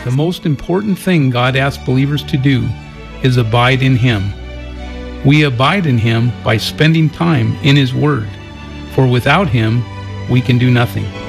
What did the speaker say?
the most important thing God asks believers to do is abide in Him. We abide in Him by spending time in His Word, for without Him, we can do nothing.